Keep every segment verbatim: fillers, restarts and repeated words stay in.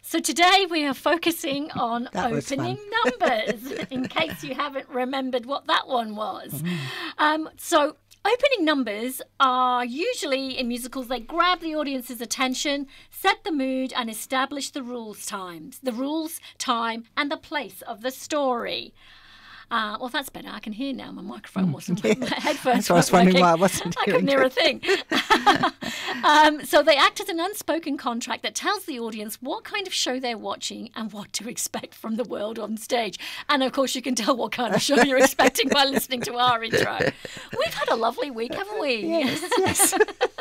So today we are focusing on That was opening fun. numbers, in case you haven't remembered what that one was. Mm. Um, so opening numbers are usually, in musicals, they grab the audience's attention, set the mood, and establish the rules times, the rules, time, and the place of the story. Uh, well, that's better. I can hear now. My microphone wasn't. Yeah. My headphones That's why I was weren't wondering working. why I wasn't I hearing couldn't hear a it. thing. um, so they act as an unspoken contract that tells the audience what kind of show they're watching and what to expect from the world on stage. And of course, you can tell what kind of show you're expecting by listening to our intro. We've had a lovely week, haven't we? Yes, yes.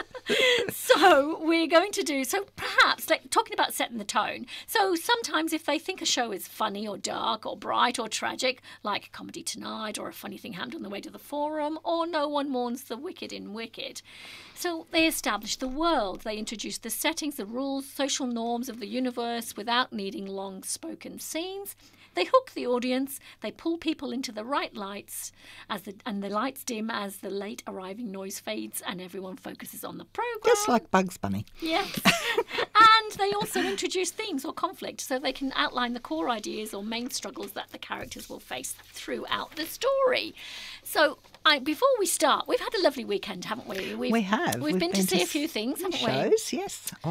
So we're going to do, so perhaps, like talking about setting the tone. So sometimes if they think a show is funny or dark or bright or tragic, like Comedy Tonight or A Funny Thing Happened on the Way to the Forum or No One Mourns the Wicked in Wicked. So they establish the world. They introduce the settings, the rules, social norms of the universe without needing long spoken scenes. They hook the audience, they pull people into the right lights, as the, and the lights dim as the late arriving noise fades and everyone focuses on the programme. Just like Bugs Bunny. Yes. And they also introduce themes or conflict so they can outline the core ideas or main struggles that the characters will face throughout the story. So I, before we start, we've had a lovely weekend, haven't we? We've, We have. We've, We've been, to been see to a few things, haven't we? Shows, yes. Oh,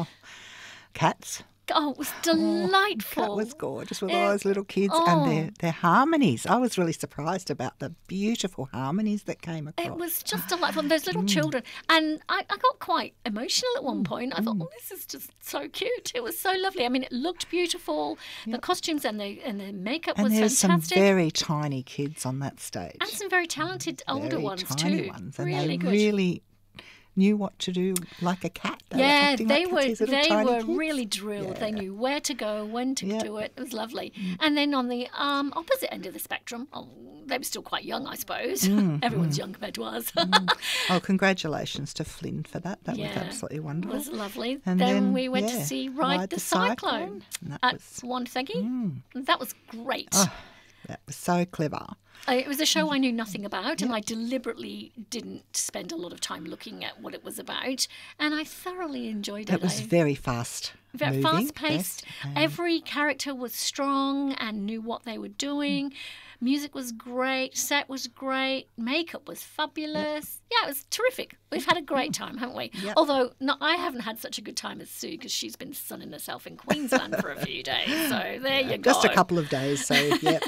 Cats. Oh, it was delightful. That was gorgeous with It- all those little kids oh. and their, their harmonies. I was really surprised about the beautiful harmonies that came across. It was just delightful. And those little children. And I, I got quite emotional at one point. I thought, oh, this is just so cute. It was so lovely. I mean, it looked beautiful. The costumes and the and the makeup and was there's fantastic. some very tiny kids on that stage. and some very talented older very ones tiny too. ones, and really they good. really knew what to do like a cat. They were Yeah, acting they like were cats, these little they tiny were kids. really drilled. They Yeah. knew where to go, when to Yeah. do it. It was lovely. And then on the um, opposite end of the spectrum, oh, they were still quite young, I suppose. Mm, Everyone's young compared to us. Oh, congratulations to Flynn for that. That Yeah, was absolutely It wonderful. was lovely. And then, then, we went to yeah, see Ride, Ride the, the Cyclone, Cyclone. And that at was- Wonthaggi. That was great. Oh, that was so clever. Uh, It was a show I knew nothing about, and I deliberately didn't spend a lot of time looking at what it was about, and I thoroughly enjoyed it. It was I- very fast. Very moving, fast paced. yes, and Every character was strong and knew what they were doing. Music was great. Set was great. Makeup was fabulous. Yeah, it was terrific. We've had a great time, haven't we? Yep. Although not, I haven't had such a good time as Sue because she's been sunning herself in Queensland for a few days. So there you go. Just a couple of days, so yep.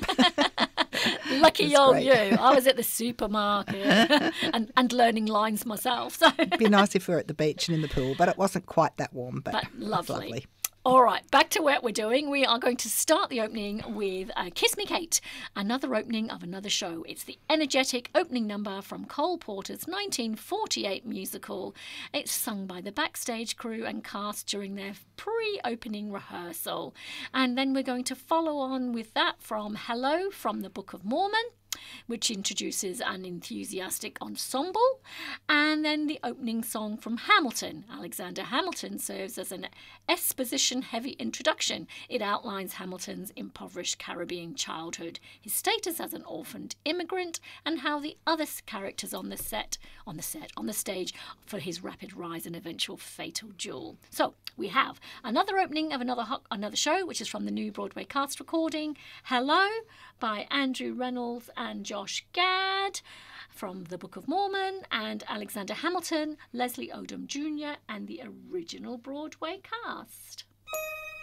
Lucky That's old great. you. I was at the supermarket and, and learning lines myself. So. It'd be nice if we were at the beach and in the pool, but it wasn't quite that warm. But, But it's lovely. lovely. All right, back to what we're doing. We are going to start the opening with uh, Kiss Me Kate, another opening of another show. It's the energetic opening number from Cole Porter's nineteen forty-eight musical. It's sung by the backstage crew and cast during their pre-opening rehearsal. And then we're going to follow on with that from Hello from the Book of Mormon, which introduces an enthusiastic ensemble, and then the opening song from Hamilton. Alexander Hamilton serves as an exposition-heavy introduction. It outlines Hamilton's impoverished Caribbean childhood, his status as an orphaned immigrant, and how the other characters on the set, on the set, on the stage, for his rapid rise and eventual fatal duel. So we have another opening of another ho- another show, which is from the new Broadway cast recording, Hello, by Andrew Reynolds and Josh Gad from the Book of Mormon, and Alexander Hamilton, Leslie Odom Junior, and the original Broadway cast.